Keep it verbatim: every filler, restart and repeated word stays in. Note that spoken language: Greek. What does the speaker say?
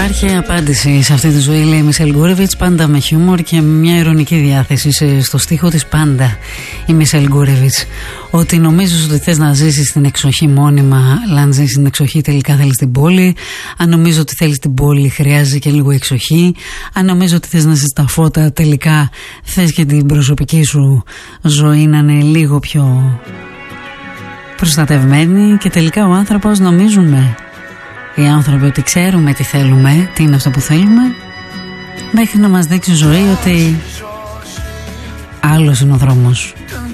Υπάρχει απάντηση σε αυτή τη ζωή, λέει η Μισελ Γκούρεβιτς, πάντα με χιούμορ και μια ειρωνική διάθεση στο στίχο της. Πάντα η Μισελ Γκούρεβιτς. Ότι νομίζεις ότι θες να ζήσεις στην εξοχή μόνιμα, αλλά αν ζήσεις στην εξοχή τελικά θέλεις την πόλη. Αν νομίζω ότι θέλεις την πόλη, χρειάζεται και λίγο εξοχή. Αν νομίζω ότι θες να ζήσεις τα φώτα, τελικά θες και την προσωπική σου ζωή να είναι λίγο πιο προστατευμένη. Και τελικά ο άνθρωπος, νομίζουμε οι άνθρωποι ότι ξέρουμε τι θέλουμε, τι είναι αυτό που θέλουμε, μέχρι να μας δείξει η ζωή ότι άλλος είναι ο δρόμος.